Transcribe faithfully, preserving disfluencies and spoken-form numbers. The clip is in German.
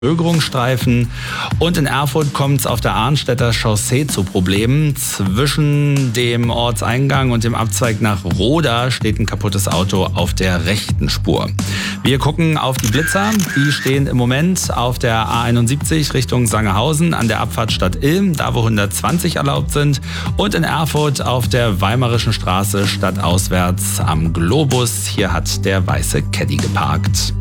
Bögerungsstreifen. Und in Erfurt kommt es auf der Arnstädter Chaussee zu Problemen. Zwischen dem Ortseingang und dem Abzweig nach Roda steht ein kaputtes Auto auf der rechten Spur. Wir gucken auf die Blitzer. Die stehen im Moment auf der A einundsiebzig Richtung Sangerhausen an der Abfahrt Stadt Ilm, da wo hundertzwanzig erlaubt sind. Und in Erfurt auf der Weimarischen Straße stadtauswärts am Globus. Hier hat der weiße Caddy geparkt.